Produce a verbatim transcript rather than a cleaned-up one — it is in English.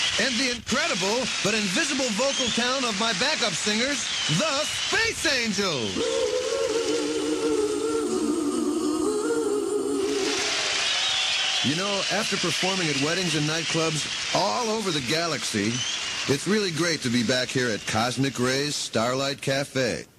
and the incredible but invisible vocal talent of my backup singers, the Space Angels. You know, after performing at weddings and nightclubs all over the galaxy, it's really great to be back here at Cosmic Ray's Starlight Cafe.